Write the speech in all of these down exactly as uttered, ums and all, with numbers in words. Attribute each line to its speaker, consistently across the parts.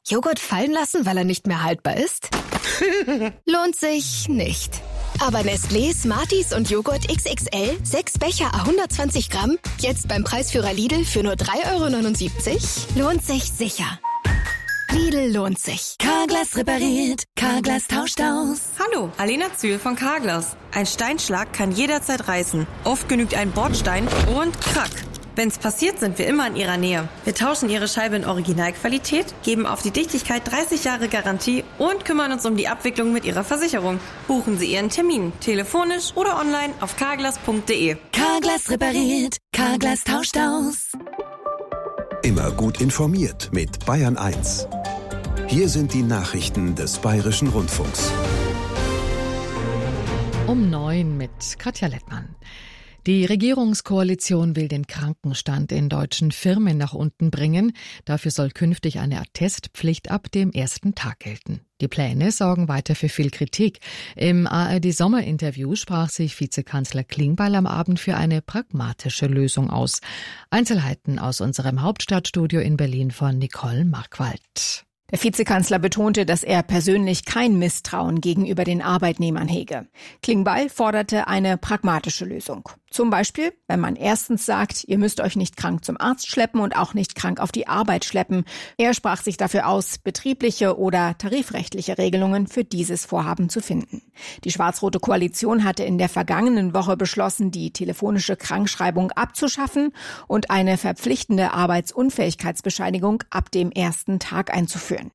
Speaker 1: Joghurt fallen lassen, weil er nicht mehr haltbar ist? Lohnt sich nicht. Aber Nestlé, Smarties und Joghurt X X L, sechs Becher à hundertzwanzig Gramm, jetzt beim Preisführer Lidl für nur drei Euro neunundsiebzig, lohnt sich sicher. Lidl lohnt sich.
Speaker 2: Carglass repariert, Carglass tauscht aus.
Speaker 3: Hallo, Alena Zühl von Carglass. Ein Steinschlag kann jederzeit reißen. Oft genügt ein Bordstein und krack. Wenn's passiert, sind wir immer in Ihrer Nähe. Wir tauschen Ihre Scheibe in Originalqualität, geben auf die Dichtigkeit dreißig Jahre Garantie und kümmern uns um die Abwicklung mit Ihrer Versicherung. Buchen Sie Ihren Termin, telefonisch oder online auf carglass punkt de.
Speaker 2: Carglass repariert, Carglass tauscht aus.
Speaker 4: Immer gut informiert mit Bayern eins. Hier sind die Nachrichten des Bayerischen Rundfunks.
Speaker 5: Um neun mit Katja Lettmann. Die Regierungskoalition will den Krankenstand in deutschen Firmen nach unten bringen. Dafür soll künftig eine Attestpflicht ab dem ersten Tag gelten. Die Pläne sorgen weiter für viel Kritik. Im A R D-Sommerinterview sprach sich Vizekanzler Klingbeil am Abend für eine pragmatische Lösung aus. Einzelheiten aus unserem Hauptstadtstudio in Berlin von Nicole Markwald.
Speaker 6: Der Vizekanzler betonte, dass er persönlich kein Misstrauen gegenüber den Arbeitnehmern hege. Klingbeil forderte eine pragmatische Lösung. Zum Beispiel, wenn man erstens sagt, ihr müsst euch nicht krank zum Arzt schleppen und auch nicht krank auf die Arbeit schleppen. Er sprach sich dafür aus, betriebliche oder tarifrechtliche Regelungen für dieses Vorhaben zu finden. Die schwarz-rote Koalition hatte in der vergangenen Woche beschlossen, die telefonische Krankschreibung abzuschaffen und eine verpflichtende Arbeitsunfähigkeitsbescheinigung ab dem ersten Tag einzuführen.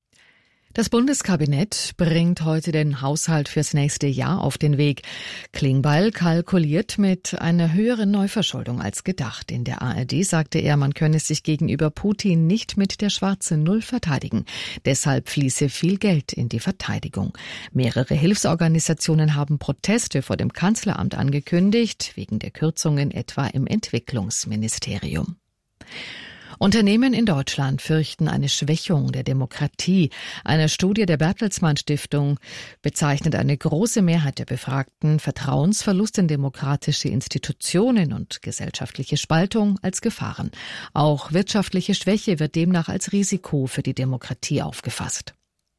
Speaker 5: Das Bundeskabinett bringt heute den Haushalt fürs nächste Jahr auf den Weg. Klingbeil kalkuliert mit einer höheren Neuverschuldung als gedacht. In der A R D sagte er, man könne sich gegenüber Putin nicht mit der schwarzen Null verteidigen. Deshalb fließe viel Geld in die Verteidigung. Mehrere Hilfsorganisationen haben Proteste vor dem Kanzleramt angekündigt, wegen der Kürzungen etwa im Entwicklungsministerium. Unternehmen in Deutschland fürchten eine Schwächung der Demokratie. Eine Studie der Bertelsmann Stiftung bezeichnet eine große Mehrheit der Befragten Vertrauensverlust in demokratische Institutionen und gesellschaftliche Spaltung als Gefahren. Auch wirtschaftliche Schwäche wird demnach als Risiko für die Demokratie aufgefasst.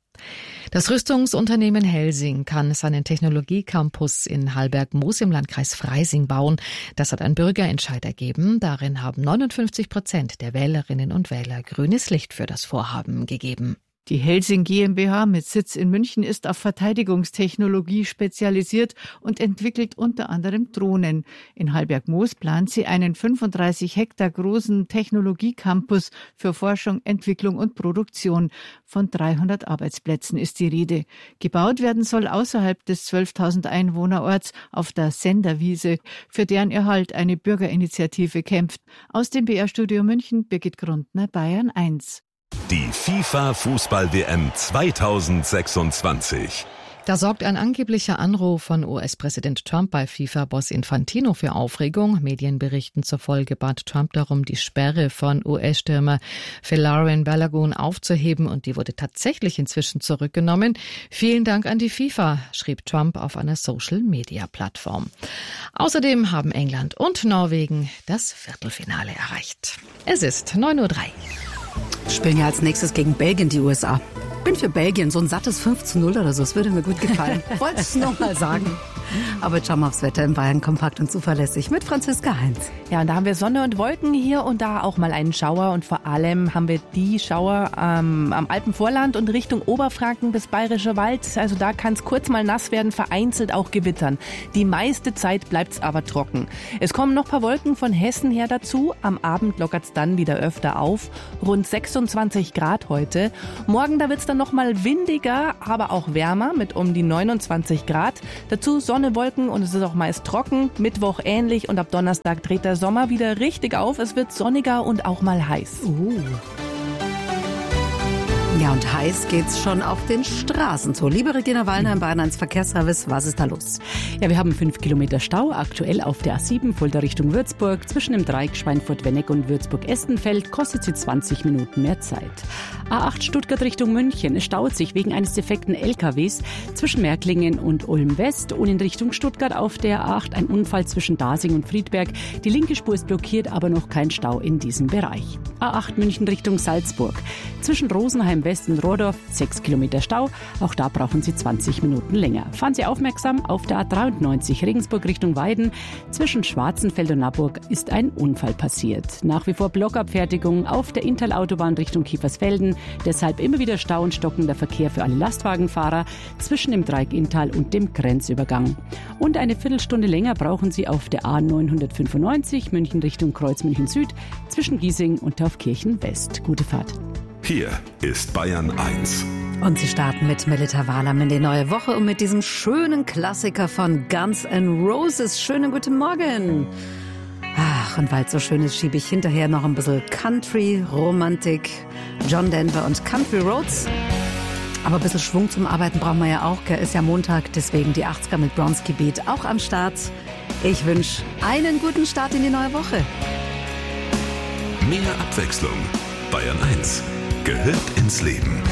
Speaker 5: Das Rüstungsunternehmen Helsing kann seinen Technologiecampus in Hallberg-Moos im Landkreis Freising bauen. Das hat ein Bürgerentscheid ergeben. Darin haben neunundfünfzig Prozent der Wählerinnen und Wähler grünes Licht für das Vorhaben gegeben.
Speaker 7: Die Helsing GmbH mit Sitz in München ist auf Verteidigungstechnologie spezialisiert und entwickelt unter anderem Drohnen. In Hallberg-Moos plant sie einen fünfunddreißig Hektar großen Technologiecampus für Forschung, Entwicklung und Produktion. Von dreihundert Arbeitsplätzen ist die Rede. Gebaut werden soll außerhalb des zwölftausend Einwohnerorts auf der Senderwiese, für deren Erhalt eine Bürgerinitiative kämpft. Aus dem B R-Studio München, Birgit Grundner, Bayern eins.
Speaker 4: Die FIFA-Fußball-W M zweitausendsechsundzwanzig.
Speaker 5: Da sorgt ein angeblicher Anruf von U S-Präsident Trump bei FIFA-Boss Infantino für Aufregung. Medienberichten zufolge bat Trump darum, die Sperre von U S-Stürmer Folarin Balogun aufzuheben, und die wurde tatsächlich inzwischen zurückgenommen. Vielen Dank an die FIFA, schrieb Trump auf einer Social-Media-Plattform. Außerdem haben England und Norwegen das Viertelfinale erreicht. Es ist neun Uhr drei.
Speaker 8: Spielen ja als nächstes gegen Belgien die U S A. Bin für Belgien, so ein sattes fünf zu null oder so, das würde mir gut gefallen. Wollte es noch mal sagen. Aber jetzt schauen wir aufs Wetter in Bayern, kompakt und zuverlässig mit Franziska Heinz.
Speaker 9: Ja, und da haben wir Sonne und Wolken hier und da auch mal einen Schauer, und vor allem haben wir die Schauer ähm, am Alpenvorland und Richtung Oberfranken bis Bayerischer Wald. Also da kann es kurz mal nass werden, vereinzelt auch gewittern. Die meiste Zeit bleibt es aber trocken. Es kommen noch ein paar Wolken von Hessen her dazu. Am Abend lockert es dann wieder öfter auf. Rund sechsundzwanzig Grad heute. Morgen, da wird es dann noch mal windiger, aber auch wärmer mit um die neunundzwanzig Grad. Dazu Sonne, Wolken und es ist auch meist trocken. Mittwoch ähnlich und ab Donnerstag dreht der Sommer wieder richtig auf. Es wird sonniger und auch mal heiß.
Speaker 8: Uh. Ja, und heiß geht's schon auf den Straßen zu. Liebe Regina Wallner im Bayern eins Verkehrsservice, was ist da los?
Speaker 10: Ja, wir haben fünf Kilometer Stau aktuell auf der A sieben Fulda Richtung Würzburg. Zwischen dem Dreieck Schweinfurt-Wenneck und Würzburg-Estenfeld kostet sie zwanzig Minuten mehr Zeit. A acht Stuttgart Richtung München. Es staut sich wegen eines defekten L K Ws zwischen Märklingen und Ulm-West. Und in Richtung Stuttgart auf der A acht ein Unfall zwischen Dasing und Friedberg. Die linke Spur ist blockiert, aber noch kein Stau in diesem Bereich. A acht München Richtung Salzburg. Zwischen Rosenheim Richtung Westen Rohrdorf, sechs Kilometer Stau. Auch da brauchen Sie zwanzig Minuten länger. Fahren Sie aufmerksam, auf der A dreiundneunzig Regensburg Richtung Weiden. Zwischen Schwarzenfeld und Naburg ist ein Unfall passiert. Nach wie vor Blockabfertigung auf der Inntal-Autobahn Richtung Kiefersfelden. Deshalb immer wieder Stau und stockender Verkehr für alle Lastwagenfahrer zwischen dem Dreieck Inntal und dem Grenzübergang. Und eine Viertelstunde länger brauchen Sie auf der A neunhundertfünfundneunzig München Richtung Kreuz München Süd zwischen Giesing und Taufkirchen West. Gute Fahrt.
Speaker 4: Hier ist Bayern eins.
Speaker 8: Und sie starten mit Melita Walam in die neue Woche und mit diesem schönen Klassiker von Guns N' Roses. Schönen guten Morgen. Ach, und weil es so schön ist, schiebe ich hinterher noch ein bisschen Country-Romantik. John Denver und Country Roads. Aber ein bisschen Schwung zum Arbeiten brauchen wir ja auch. Ist ja Montag, deswegen die achtziger mit Bronski Beat auch am Start. Ich wünsche einen guten Start in die neue Woche.
Speaker 4: Mehr Abwechslung. Bayern eins gehört ins Leben.